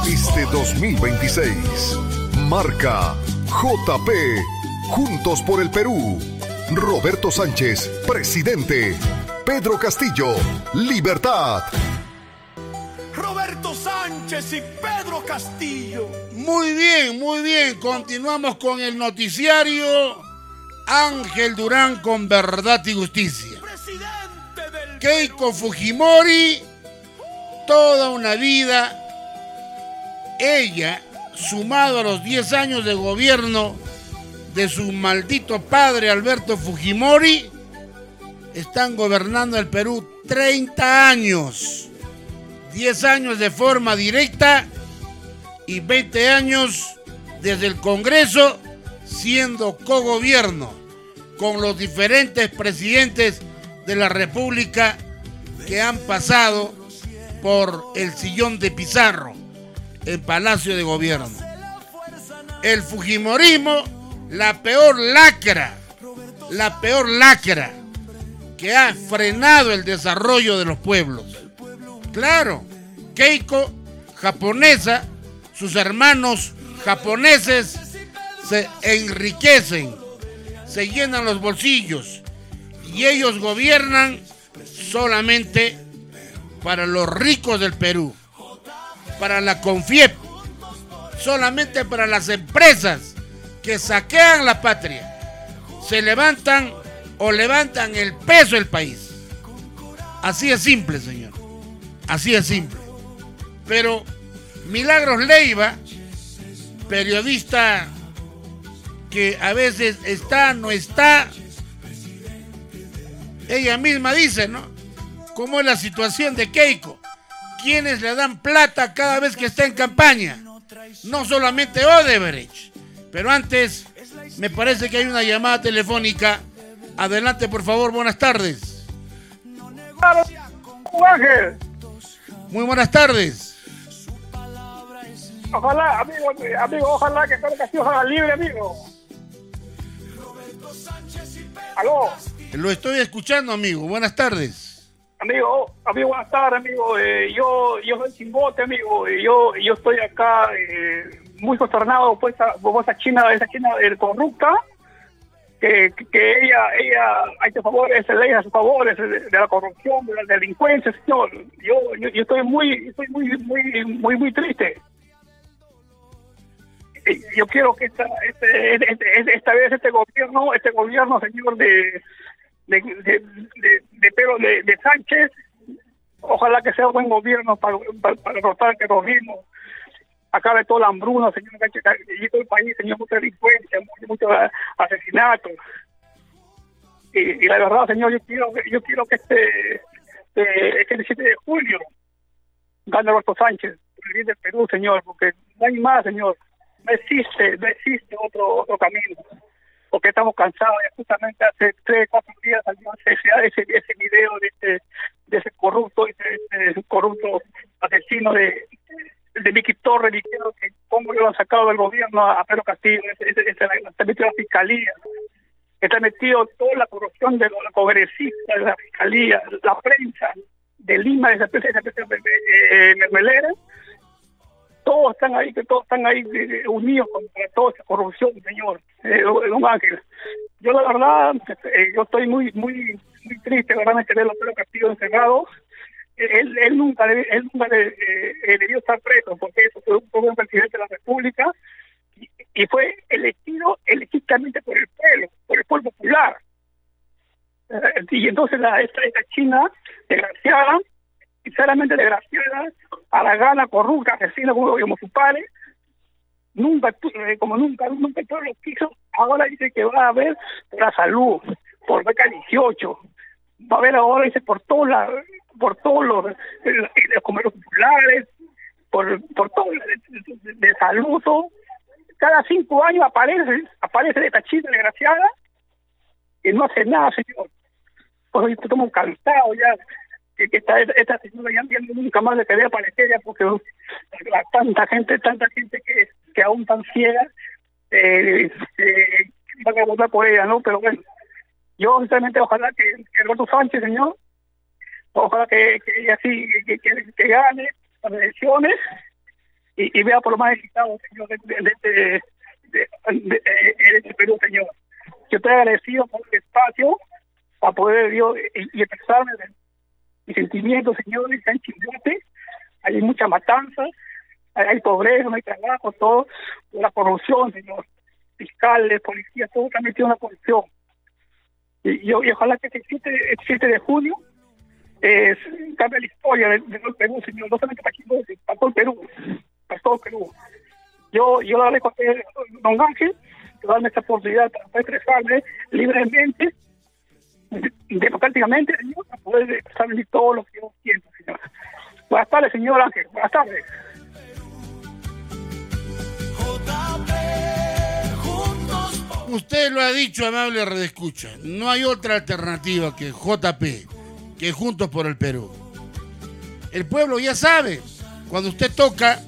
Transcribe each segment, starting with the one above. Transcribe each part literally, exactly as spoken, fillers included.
Este dos mil veintiséis marca J P, Juntos por el Perú. Roberto Sánchez, presidente. Pedro Castillo, Libertad. Roberto Sánchez y Pedro Castillo. Muy bien, muy bien. Continuamos con el noticiario. Ángel Durán con Verdad y Justicia. Presidente del Keiko Fujimori, toda una vida. Ella, sumado a los diez años de gobierno de su maldito padre Alberto Fujimori, están gobernando el Perú treinta años. diez años de forma directa y veinte años desde el Congreso siendo cogobierno con los diferentes presidentes de la República que han pasado por el sillón de Pizarro, el Palacio de Gobierno. El Fujimorismo, la peor lacra, la peor lacra que ha frenado el desarrollo de los pueblos. Claro, Keiko, japonesa, sus hermanos japoneses se enriquecen, se llenan los bolsillos y ellos gobiernan solamente para los ricos del Perú, para la CONFIEP, solamente para las empresas que saquean la patria, se levantan o levantan el peso del país. Así es simple, señor. Así es simple. Pero Milagros Leiva, periodista que a veces está, no está, ella misma dice, ¿no? ¿Cómo es la situación de Keiko? ¿Quiénes le dan plata cada vez que está en campaña? No solamente Odebrecht. Pero antes, me parece que hay una llamada telefónica. Adelante, por favor, buenas tardes. Ángel. Muy buenas tardes. Ojalá, amigo, amigo, ojalá que Pedro Castillo salga libre, amigo. Aló. Lo estoy escuchando, amigo. Buenas tardes. Amigo, amigo, buenas tardes, amigo. Eh, yo, yo soy Chimbote, amigo. Eh, yo, yo estoy acá eh, muy consternado por esa, por esa China, esa China eh, corrupta. Que, que, que ella, ella, hay que favores, ley a sus favores de, de la corrupción, de la delincuencia, señor. Yo, yo, yo estoy muy, estoy muy, muy, muy, muy triste. Yo quiero que esta, este, este, esta vez este gobierno, este gobierno, señor, de de de, de, de Pedro de, de Sánchez, ojalá que sea un buen gobierno para, para, para derrotar el terrorismo, acabe toda la hambruna, señor, y todo el país, señor, mucha delincuencia, muchos mucho asesinatos. Y, y la verdad, señor, yo quiero yo quiero que este, este, este diecisiete de julio gane Roberto Sánchez, el del Perú, señor, porque no hay más, señor. No existe, no existe otro otro camino, porque estamos cansados. Justamente hace tres, cuatro días salió ese, ese, ese video de ese, de ese corrupto, ese, ese corrupto asesino de de Vicky Torres, diciendo que cómo lo han sacado del gobierno a Pedro Castillo. Ese, ese, ese, está metido la fiscalía, está metido toda la corrupción de los congresistas, de la fiscalía, la prensa de Lima, de esa especie de mermelera. Todos están ahí, que todos están ahí eh, unidos contra toda esa corrupción, señor, eh, don Ángel. Yo la verdad, eh, yo estoy muy muy muy triste, verdaderamente, ver a Pedro Castillo encerrado. Eh, él, él nunca debe, él nunca debe, eh, debió estar preso, porque eso fue un, fue un presidente de la República y, y fue elegido legítimamente por el pueblo, por el pueblo popular. Eh, y entonces la, esta, esta China, desgraciada, sinceramente desgraciada, a la gana corrupta, asesina como, como su padre, nunca, como nunca, nunca el pueblo quiso. Ahora dice que va a haber por la salud, por beca dieciocho, va a haber ahora, dice, por todos la, por todos los, los comercios populares, por por todo de, de salud. Todo. Cada cinco años aparece, aparece esta chica desgraciada y no hace nada, señor. Pues estamos cansados ya. Que esta, esta señora ya, ya nunca más le quería aparecer ya, porque la, tanta gente, tanta gente que, que aún tan ciega, eh, eh, van a votar por ella, ¿no? Pero bueno, yo sinceramente ojalá que, que Roberto Sánchez, señor, ojalá que, que ella sí, que, que, que gane las elecciones y, y vea por lo más necesitado, señor, de, de, de, de, de, de, de, de Perú, señor. Yo estoy agradecido por el espacio para poder yo y, y expresarme de mis sentimientos, señor. Está en Chimbote, hay mucha matanza, hay, hay pobreza, no hay trabajo, todo, la corrupción, señor. Fiscales, policías, todo está metido en la corrupción. Y, y, y ojalá que el siete de junio eh, cambie la historia de, de todo el Perú, señor, no solamente para Chimbote, para todo el Perú, para todo el Perú. Yo, yo le agradezco a usted, don Ángel, por darme esta oportunidad para poder expresarme libremente, democráticamente, señor, para poder expresarme todo lo que yo siento, señor. Buenas tardes, señor Ángel, buenas tardes. Usted lo ha dicho, amable redescucha, no hay otra alternativa que J P, que Juntos por el Perú. El pueblo ya sabe, cuando usted toca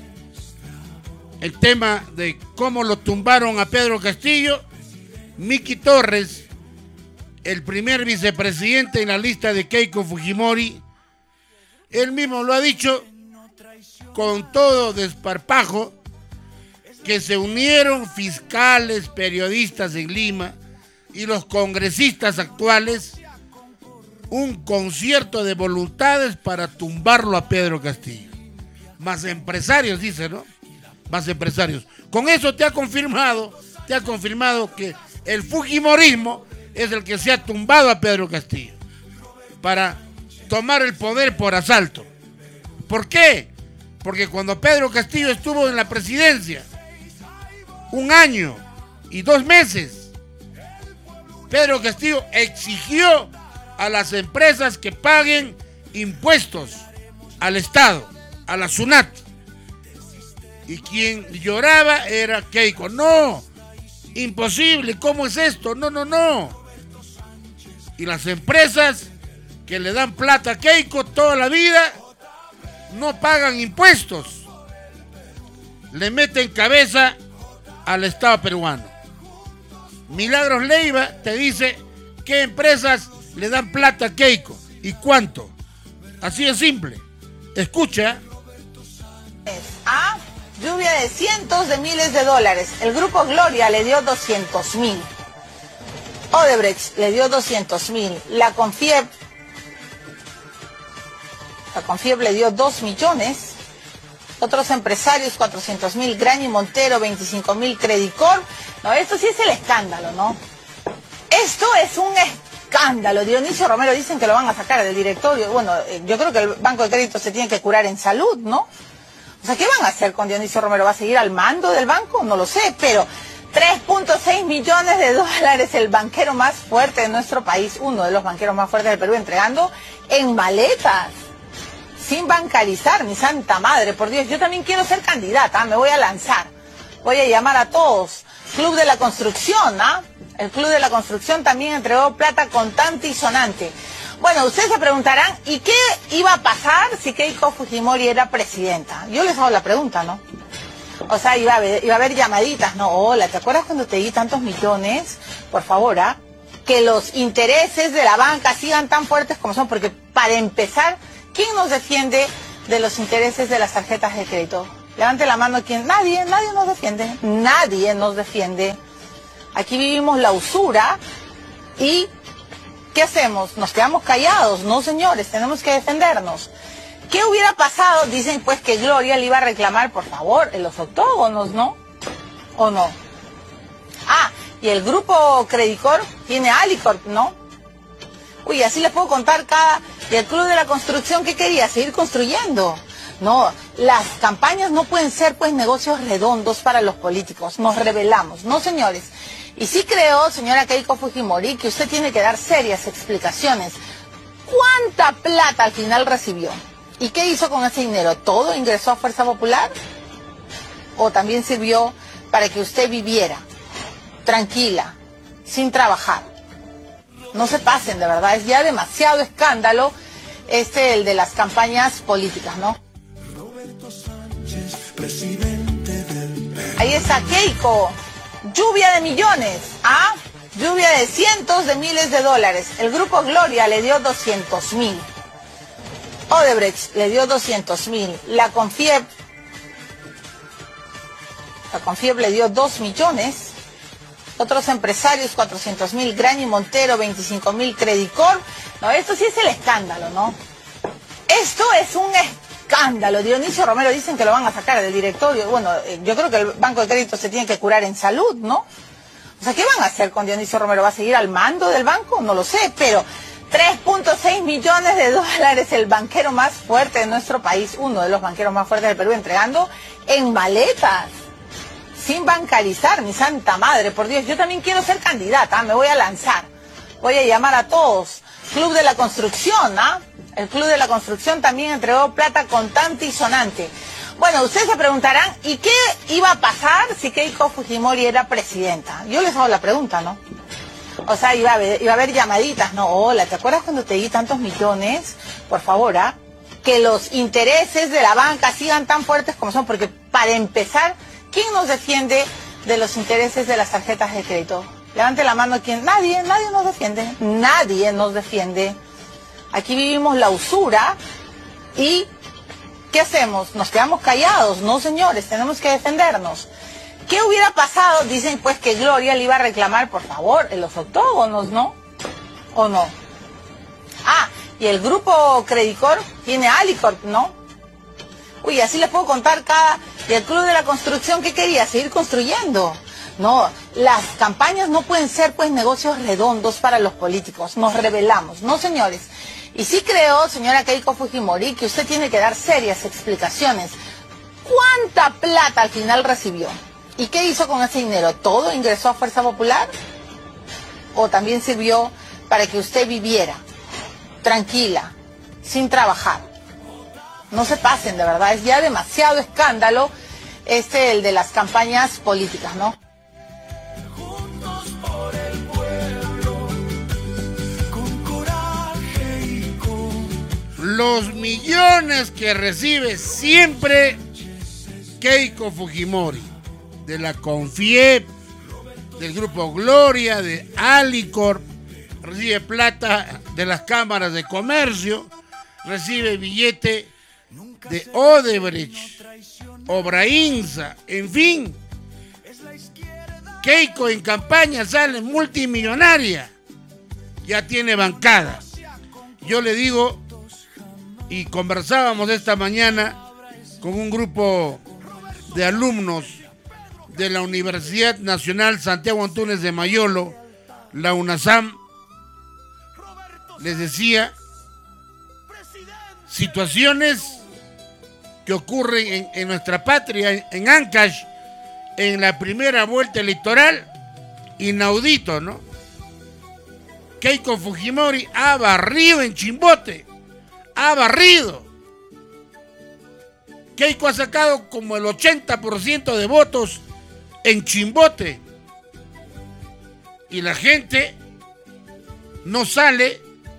el tema de cómo lo tumbaron a Pedro Castillo, Miki Torres, el primer vicepresidente en la lista de Keiko Fujimori, él mismo lo ha dicho con todo desparpajo, que se unieron fiscales, periodistas en Lima y los congresistas actuales, un concierto de voluntades para tumbarlo a Pedro Castillo. Más empresarios, dice, ¿no? Más empresarios. Con eso te ha confirmado, te ha confirmado que el fujimorismo es el que se ha tumbado a Pedro Castillo para tomar el poder por asalto. ¿Por qué? Porque cuando Pedro Castillo estuvo en la presidencia, un año y dos meses, Pedro Castillo exigió a las empresas que paguen impuestos al Estado, a la SUNAT. Y quien lloraba era Keiko. No, imposible, ¿cómo es esto? No, no, no. Y las empresas que le dan plata a Keiko toda la vida no pagan impuestos. Le meten cabeza al Estado peruano. Milagros Leiva te dice qué empresas le dan plata a Keiko y cuánto. Así de simple. Escucha. A lluvia de cientos de miles de dólares. El grupo Gloria le dio doscientos mil. Odebrecht le dio doscientos mil. La Confiep, la Confiep le dio dos millones. Otros empresarios, cuatrocientos mil, Grani Montero, veinticinco mil, Credicor. No, esto sí es el escándalo, ¿no? Esto es un escándalo. Dionisio Romero dicen que lo van a sacar del directorio. Bueno, yo creo que el Banco de Crédito se tiene que curar en salud, ¿no? O sea, ¿qué van a hacer con Dionisio Romero? ¿Va a seguir al mando del banco? No lo sé, pero tres punto seis millones de dólares, el banquero más fuerte de nuestro país, uno de los banqueros más fuertes del Perú, entregando en maletas. Sin bancarizar, mi santa madre, por Dios, yo también quiero ser candidata, ¿eh? Me voy a lanzar, voy a llamar a todos. Club de la Construcción, ¿ah? ¿eh? El Club de la Construcción también entregó plata contante y sonante. Bueno, ustedes se preguntarán, ¿y qué iba a pasar si Keiko Fujimori era presidenta? Yo les hago la pregunta, ¿no? O sea, iba a haber, iba a haber llamaditas, ¿no? Hola, ¿te acuerdas cuando te di tantos millones? Por favor, ¿ah? ¿eh? Que los intereses de la banca sigan tan fuertes como son, porque para empezar, ¿quién nos defiende de los intereses de las tarjetas de crédito? Levante la mano quien. Nadie, nadie nos defiende. Nadie nos defiende. Aquí vivimos la usura y ¿qué hacemos? Nos quedamos callados. No, señores, tenemos que defendernos. ¿Qué hubiera pasado? Dicen pues que Gloria le iba a reclamar, por favor, en los octógonos, ¿no? ¿O no? Ah, y el grupo Credicor tiene Alicorp, ¿no? Uy, así les puedo contar cada... Y el Club de la Construcción, ¿qué quería? Seguir construyendo. No, las campañas no pueden ser pues negocios redondos para los políticos. Nos rebelamos, ¿no, señores? Y sí creo, señora Keiko Fujimori, que usted tiene que dar serias explicaciones. ¿Cuánta plata al final recibió? ¿Y qué hizo con ese dinero? ¿Todo ingresó a Fuerza Popular? ¿O también sirvió para que usted viviera tranquila, sin trabajar? No se pasen, de verdad, es ya demasiado escándalo este, el de las campañas políticas, ¿no? Ahí está Keiko, lluvia de millones, ¿ah? Lluvia de cientos de miles de dólares. El grupo Gloria le dio doscientos mil. Odebrecht le dio doscientos mil. La Confiep La Confiep le dio dos millones. Otros empresarios, cuatrocientos mil, Graña y Montero, veinticinco mil, Credicor. No, esto sí es el escándalo, ¿no? Esto es un escándalo. Dionisio Romero dicen que lo van a sacar del directorio. Bueno, yo creo que el Banco de Crédito se tiene que curar en salud, ¿no? O sea, ¿qué van a hacer con Dionisio Romero? ¿Va a seguir al mando del banco? No lo sé, pero tres punto seis millones de dólares, el banquero más fuerte de nuestro país, uno de los banqueros más fuertes del Perú, entregando en maletas, sin bancarizar, ni santa madre, por Dios. Yo también quiero ser candidata, ¿eh? Me voy a lanzar, voy a llamar a todos. Club de la Construcción, ¿ah? ¿eh? El Club de la Construcción también entregó plata contante y sonante. Bueno, ustedes se preguntarán, ¿y qué iba a pasar si Keiko Fujimori era presidenta? Yo les hago la pregunta, ¿no? O sea, iba a haber, iba a haber llamaditas, ¿no? Hola, ¿te acuerdas cuando te di tantos millones? Por favor, ¿ah? Que los intereses de la banca sigan tan fuertes como son, porque para empezar, ¿quién nos defiende de los intereses de las tarjetas de crédito? Levante la mano quien. Nadie, nadie nos defiende. Nadie nos defiende. Aquí vivimos la usura y ¿qué hacemos? Nos quedamos callados. No, señores, tenemos que defendernos. ¿Qué hubiera pasado? Dicen pues que Gloria le iba a reclamar, por favor, en los octógonos, ¿no? ¿O no? Ah, y el grupo Credicor tiene Alicorp, ¿no? Uy, así les puedo contar cada... Y el Club de la Construcción, ¿qué quería? Seguir construyendo. No, las campañas no pueden ser pues negocios redondos para los políticos. Nos rebelamos, ¿no, señores? Y sí creo, señora Keiko Fujimori, que usted tiene que dar serias explicaciones. ¿Cuánta plata al final recibió? ¿Y qué hizo con ese dinero? ¿Todo ingresó a Fuerza Popular? ¿O también sirvió para que usted viviera tranquila, sin trabajar? No se pasen, de verdad, es ya demasiado escándalo este, el de las campañas políticas, ¿no? Los millones que recibe siempre Keiko Fujimori, de la Confiep, del Grupo Gloria, de Alicorp, recibe plata de las cámaras de comercio, recibe billete de Odebrecht, Obrainsa, en fin. Keiko en campaña sale multimillonaria, ya tiene bancada. Yo le digo, y conversábamos esta mañana con un grupo de alumnos de la Universidad Nacional Santiago Antúnez de Mayolo, la UNASAM, les decía situaciones que ocurren en, en nuestra patria, en, en Ancash, en la primera vuelta electoral, inaudito, ¿no? Keiko Fujimori ha barrido en Chimbote, ha barrido. Keiko ha sacado como el ochenta por ciento de votos en Chimbote y la gente no sale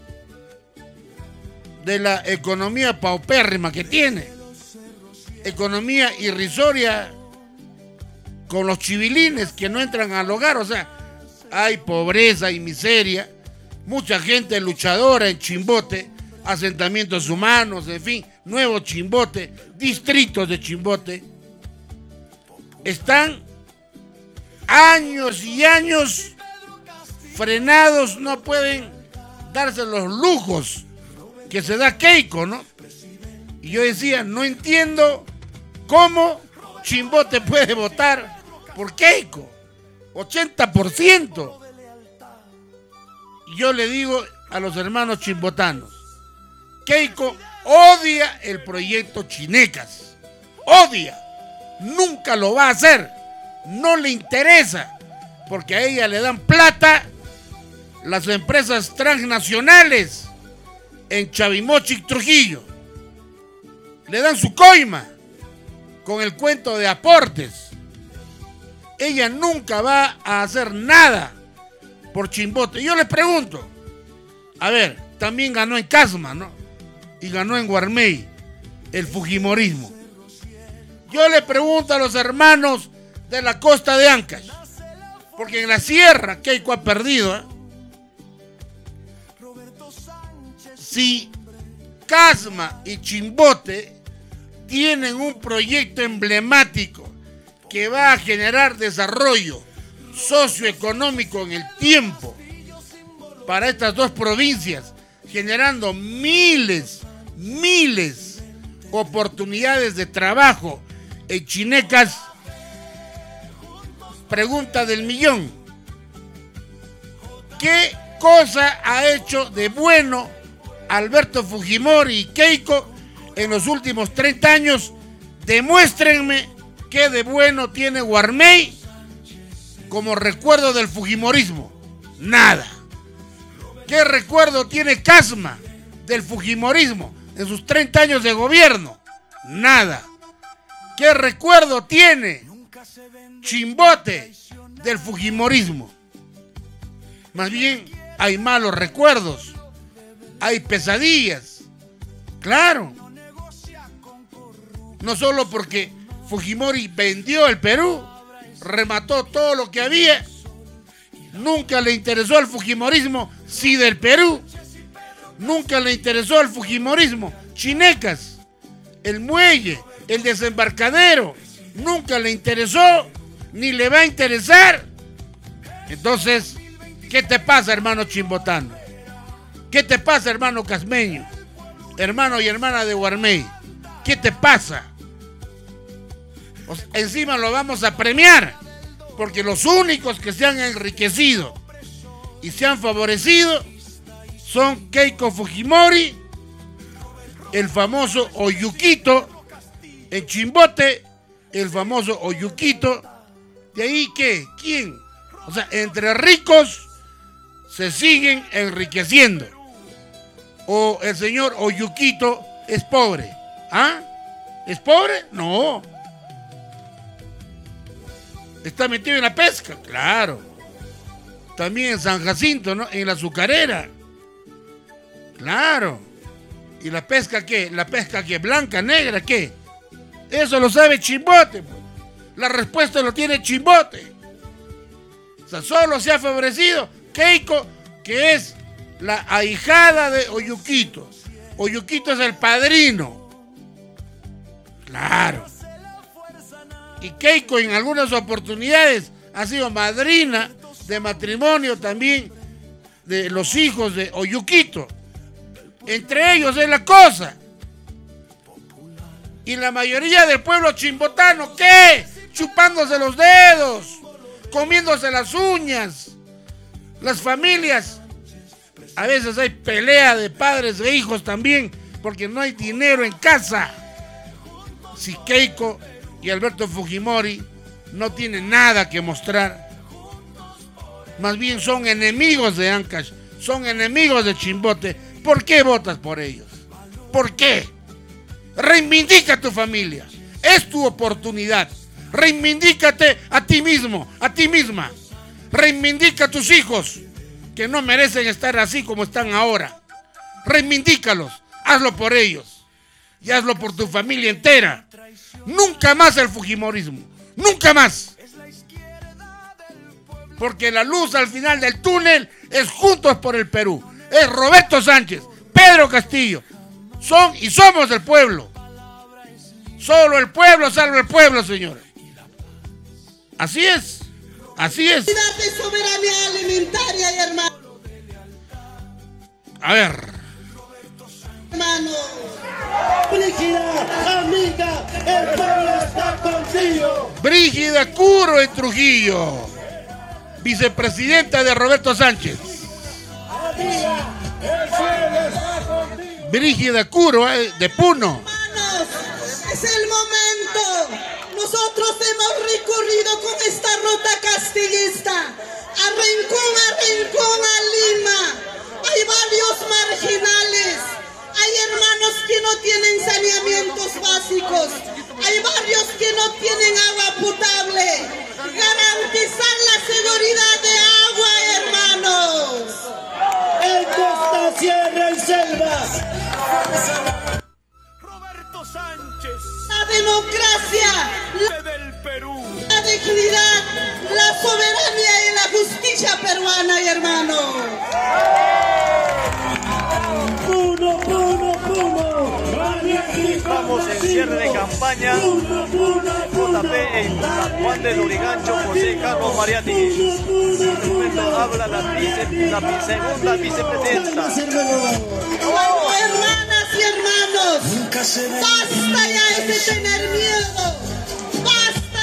de la economía paupérrima que tiene, economía irrisoria con los chivilines que no entran al hogar. O sea, hay pobreza y miseria, mucha gente luchadora en Chimbote, asentamientos humanos, en fin, Nuevo Chimbote, distritos de Chimbote, están años y años frenados, no pueden darse los lujos que se da Keiko, ¿no? Y yo decía, no entiendo cómo Chimbote puede votar por Keiko, ochenta por ciento. Y yo le digo a los hermanos chimbotanos, Keiko odia el proyecto Chinecas, odia, nunca lo va a hacer, no le interesa, porque a ella le dan plata las empresas transnacionales en Chavimochic, Trujillo, le dan su coima con el cuento de aportes. Ella nunca va a hacer nada por Chimbote. Yo les pregunto, a ver, también ganó en Casma, ¿no? Y ganó en Guarmey el fujimorismo. Yo le pregunto a los hermanos de la costa de Ancash, porque en la sierra Keiko ha perdido, ¿eh? Si Casma y Chimbote tienen un proyecto emblemático que va a generar desarrollo socioeconómico en el tiempo para estas dos provincias, generando miles, miles oportunidades de trabajo en Chinecas. Pregunta del millón: ¿qué cosa ha hecho de bueno Alberto Fujimori y Keiko en los últimos treinta años? Demuéstrenme qué de bueno tiene Guarmey como recuerdo del fujimorismo. Nada. ¿Qué recuerdo tiene Casma del fujimorismo en sus treinta años de gobierno? Nada. ¿Qué recuerdo tiene Chimbote del fujimorismo? Más bien hay malos recuerdos, hay pesadillas. Claro. No solo porque Fujimori vendió el Perú, remató todo lo que había. Nunca le interesó al fujimorismo sí del Perú. Nunca le interesó al fujimorismo Chinecas, el muelle, el desembarcadero. Nunca le interesó, ni le va a interesar. Entonces, ¿qué te pasa, hermano chimbotano? ¿Qué te pasa, hermano casmeño? Hermano y hermana de Guarmey. ¿Qué te pasa? O sea, encima lo vamos a premiar, porque los únicos que se han enriquecido y se han favorecido son Keiko Fujimori, el famoso Oyuquito, en Chimbote, el famoso Oyuquito. ¿De ahí qué? ¿Quién? O sea, entre ricos se siguen enriqueciendo. O el señor Oyuquito es pobre. ¿Ah? ¿Es pobre? No. ¿Está metido en la pesca? Claro. También en San Jacinto, ¿no? En la azucarera. Claro. ¿Y la pesca qué? ¿La pesca qué? ¿Blanca, negra, qué? Eso lo sabe Chimbote. La respuesta lo tiene Chimbote. O sea, solo se ha favorecido Keiko, que es la ahijada de Oyuquito. Oyuquito es el padrino. Claro. Y Keiko en algunas oportunidades ha sido madrina de matrimonio también de los hijos de Oyuquito. Entre ellos es la cosa. Y la mayoría del pueblo chimbotano, ¿qué? Chupándose los dedos, comiéndose las uñas. Las familias, a veces hay pelea de padres e hijos también, porque no hay dinero en casa. Si Keiko y Alberto Fujimori no tienen nada que mostrar, más bien son enemigos de Ancash, son enemigos de Chimbote. ¿Por qué votas por ellos? ¿Por qué? Reivindica a tu familia, es tu oportunidad. Reivindícate a ti mismo, a ti misma. Reivindica a tus hijos, que no merecen estar así como están ahora. Reivindícalos, hazlo por ellos y hazlo por tu familia entera. Nunca más el fujimorismo, nunca más. Porque la luz al final del túnel es Juntos por el Perú. Es Roberto Sánchez, Pedro Castillo. Son y somos el pueblo. Solo el pueblo salva el pueblo, señores. Así es, así es. De soberanía alimentaria, hermano. A ver. Hermano. Brígida, amiga, el pueblo está contigo. Brígida Curo en Trujillo, vicepresidenta de Roberto Sánchez. Amiga, el pueblo está contigo. Brígida Curo, eh, de Puno. Hermanos, es el momento. Nosotros hemos recorrido con esta ruta castillista a rincón a rincón a Lima. Hay varios marginales, hay hermanos que no tienen saneamientos básicos, hay barrios que no tienen agua potable. Garantizar la seguridad de agua, hermanos. En costa, sierra y selva. Roberto Sánchez, La democracia, la, del Perú. la dignidad, la soberanía y la justicia peruana, hermano. Puno, puno, puno. Estamos en cierre de campaña. J P en San Juan. Juan de Lurigancho, José Carlos Mariani. En este momento habla la, vice, la segunda vicepresidenta. Oh. Hermanas y hermanos, basta ya de tener miedo.